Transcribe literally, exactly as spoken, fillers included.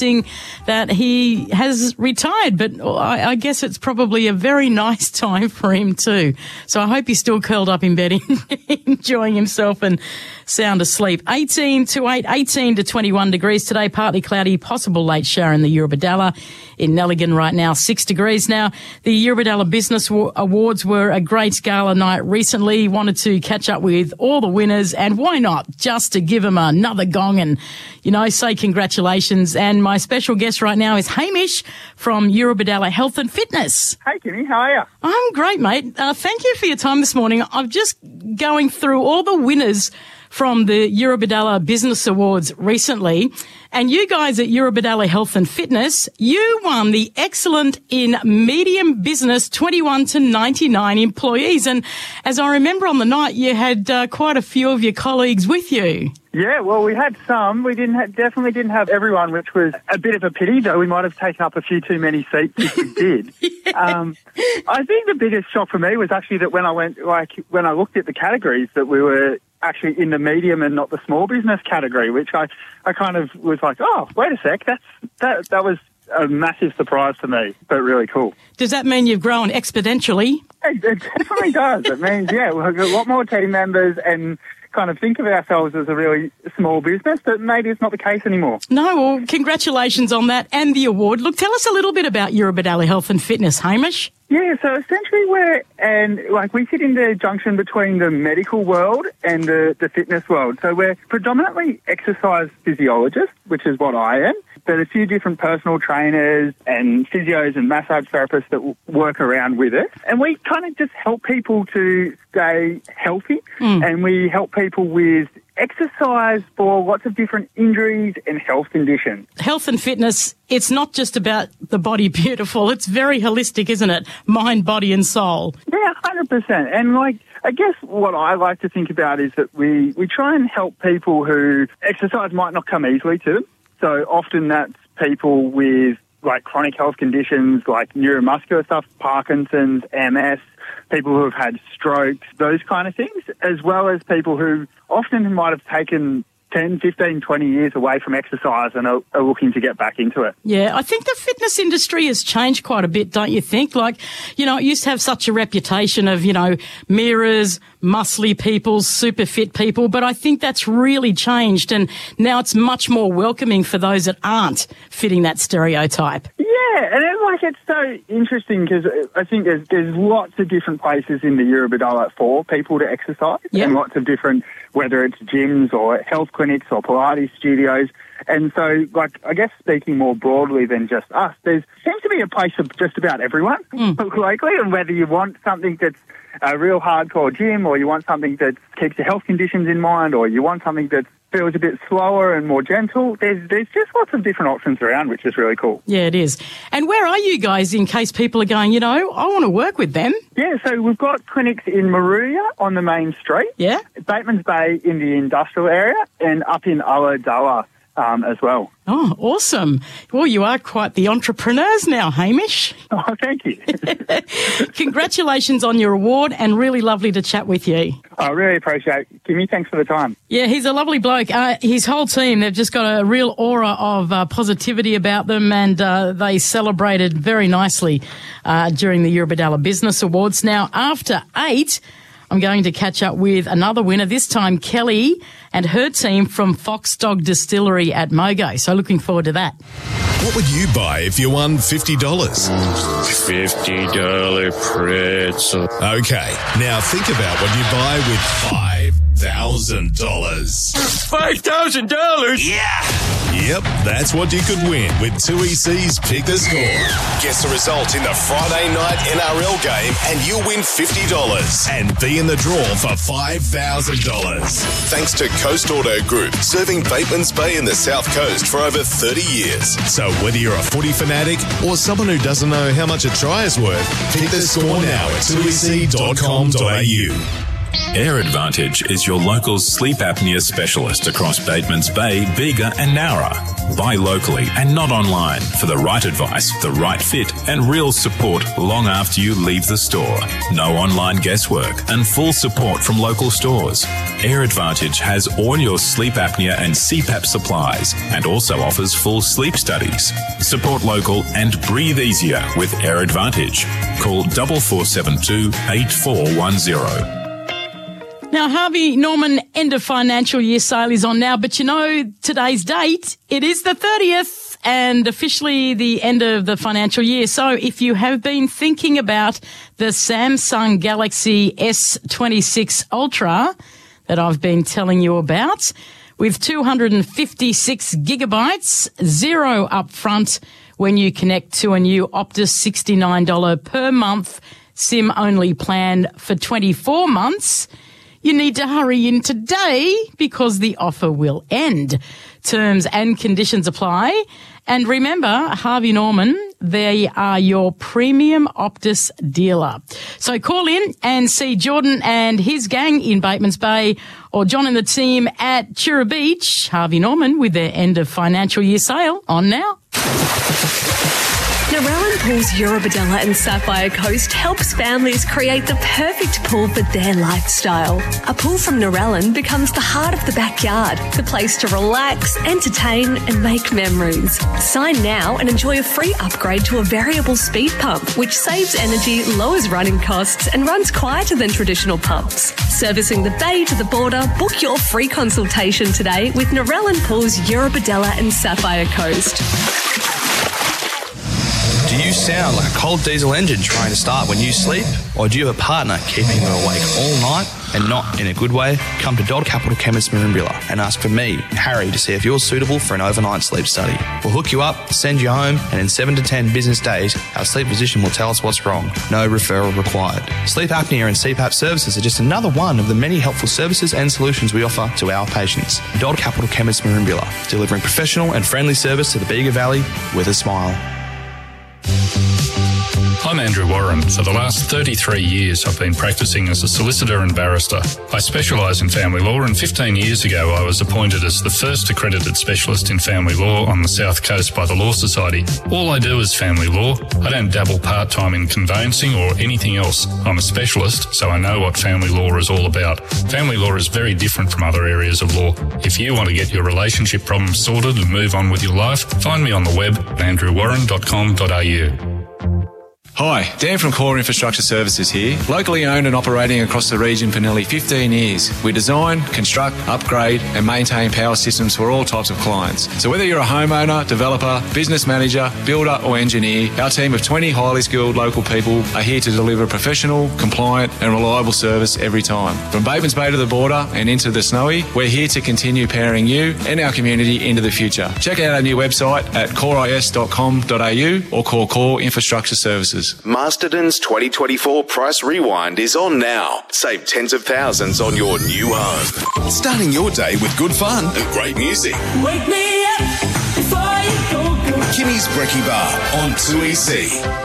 suggesting that he has retired, but I, I guess it's probably a very nice time for him too. So I hope he's still curled up in bed enjoying himself and sound asleep. eighteen to eight, eighteen to twenty-one degrees today, partly cloudy, possible late shower in the Eurobodalla. In Nelligan right now, six degrees. Now, the Eurobodalla Business Awards were a great gala night recently. Wanted to catch up with all the winners, and why not just to give them another gong and, you know, say congratulations. And my special guest right now is Hamish from Eurobodalla Health and Fitness. Hey, Kimmy, how are you? I'm great, mate. Uh, thank you for your time this morning. I'm just going through all the winners from the Eurobodalla Business Awards recently. And you guys at Eurobodalla Health and Fitness, you won the Excellent in Medium Business twenty-one to ninety-nine employees. And as I remember on the night, you had uh, quite a few of your colleagues with you. Yeah, well, we had some. We didn't have, definitely didn't have everyone, which was a bit of a pity, though we might have taken up a few too many seats if we did. yeah. um, I think the biggest shock for me was actually that when I went, like, when I looked at the categories, that we were actually in the medium and not the small business category, which I, I kind of was like, oh, wait a sec, that's, that, that was a massive surprise to me, but really cool. Does that mean you've grown exponentially? It, it definitely does. It means, yeah, we've got a lot more team members and kind of think of ourselves as a really small business, but maybe it's not the case anymore. No, well, congratulations on that and the award. Look, tell us a little bit about Eurobodalla Health and Fitness, Hamish. Yeah, so essentially we're, and like we sit in the junction between the medical world and the, the fitness world. So we're predominantly exercise physiologists, which is what I am, but a few different personal trainers and physios and massage therapists that w- work around with it. And we kind of just help people to stay healthy, mm. and we help people with exercise for lots of different injuries and health conditions. Health and fitness, it's not just about the body beautiful. It's very holistic, isn't it? Mind, body and soul. Yeah, one hundred percent. And like, I guess what I like to think about is that we, we try and help people who exercise might not come easily to them. So often that's people with like chronic health conditions like neuromuscular stuff, Parkinson's, M S, people who have had strokes, those kind of things, as well as people who often might have taken ten, fifteen, twenty years away from exercise and are, are looking to get back into it. Yeah, I think the fitness industry has changed quite a bit, don't you think? Like, you know, it used to have such a reputation of, you know, mirrors, muscly people, super fit people, but I think that's really changed, and now it's much more welcoming for those that aren't fitting that stereotype. Yeah, and it, like it's so interesting because I think there's there's lots of different places in the Eurobodalla for people to exercise, yep. and lots of different, whether it's gyms or health clinics or Pilates studios. And so, like, I guess speaking more broadly than just us, there seems to be a place for just about everyone, mm. locally, and whether you want something that's a real hardcore gym, or you want something that keeps your health conditions in mind, or you want something that feels a bit slower and more gentle, there's there's just lots of different options around, which is really cool. Yeah, it is. And where are you guys in case people are going, you know, I want to work with them? Yeah, so we've got clinics in Moruya on the main street, yeah, Bateman's Bay in the industrial area, and up in Ulladulla um, as well. Oh, awesome. Well, you are quite the entrepreneurs now, Hamish. Oh, thank you. Congratulations on your award, and really lovely to chat with you. I really appreciate it. Kimmy, thanks for the time. Yeah, he's a lovely bloke. Uh, his whole team, they've just got a real aura of uh, positivity about them, and uh, they celebrated very nicely uh, during the Eurobodalla Business Awards. Now, after eight, I'm going to catch up with another winner, this time Kelly and her team from Fox Dog Distillery at Mogo. So looking forward to that. What would you buy if you won fifty dollars? fifty dollars pretzel. Okay, now think about what you buy with five thousand dollars. five thousand dollars? Yeah! Yep, that's what you could win with two E C's Pick the Score. Guess the result in the Friday night N R L game and you'll win fifty dollars and be in the draw for five thousand dollars. Thanks to Coast Auto Group, serving Bateman's Bay in the South Coast for over thirty years. So whether you're a footy fanatic or someone who doesn't know how much a try is worth, pick the score now at two e c dot com dot a u. Air Advantage is your local sleep apnea specialist across Batemans Bay, Bega and Nowra. Buy locally and not online for the right advice, the right fit and real support long after you leave the store. No online guesswork and full support from local stores. Air Advantage has all your sleep apnea and C PAP supplies and also offers full sleep studies. Support local and breathe easier with Air Advantage. Call four four seven two, eight four one zero. Now, Harvey Norman end of financial year sale is on now, but you know today's date, it is the thirtieth and officially the end of the financial year. So if you have been thinking about the Samsung Galaxy S twenty-six Ultra that I've been telling you about, with two hundred fifty-six gigabytes, zero upfront when you connect to a new Optus sixty-nine dollars per month SIM-only plan for twenty-four months, you need to hurry in today because the offer will end. Terms and conditions apply. And remember, Harvey Norman, they are your premium Optus dealer. So call in and see Jordan and his gang in Batemans Bay or John and the team at Chura Beach. Harvey Norman with their end of financial year sale on now. Narellan Pools Eurobodalla and Sapphire Coast helps families create the perfect pool for their lifestyle. A pool from Narellan becomes the heart of the backyard, the place to relax, entertain and make memories. Sign now and enjoy a free upgrade to a variable speed pump, which saves energy, lowers running costs and runs quieter than traditional pumps. Servicing the bay to the border, book your free consultation today with Narellan Pools Eurobodalla and Sapphire Coast. Do you sound like a cold diesel engine trying to start when you sleep? Or do you have a partner keeping you awake all night and not in a good way? Come to Dodd Capital Chemist Merimbula and ask for me, Harry, to see if you're suitable for an overnight sleep study. We'll hook you up, send you home, and in seven to ten business days, our sleep physician will tell us what's wrong. No referral required. Sleep apnea and C PAP services are just another one of the many helpful services and solutions we offer to our patients. Dodd Capital Chemist Merimbula, delivering professional and friendly service to the Bega Valley with a smile. I'm Andrew Warren. For the last thirty-three years, I've been practicing as a solicitor and barrister. I specialise in family law, and fifteen years ago I was appointed as the first accredited specialist in family law on the South Coast by the Law Society. All I do is family law. I don't dabble part-time in conveyancing or anything else. I'm a specialist, so I know what family law is all about. Family law is very different from other areas of law. If you want to get your relationship problems sorted and move on with your life, find me on the web at andrew warren dot com dot a u. Hi, Dan from Core Infrastructure Services here. Locally owned and operating across the region for nearly fifteen years. We design, construct, upgrade and maintain power systems for all types of clients. So whether you're a homeowner, developer, business manager, builder or engineer, our team of twenty highly skilled local people are here to deliver professional, compliant and reliable service every time. From Batemans Bay to the border and into the Snowy, we're here to continue powering you and our community into the future. Check out our new website at core is dot com dot a u or call Core Infrastructure Services. Masterton's twenty twenty-four Price Rewind is on now. Save tens of thousands on your new home. Starting your day with good fun and great music. Wake me up before you go. Kimmy's Brekkie Bar on two E C.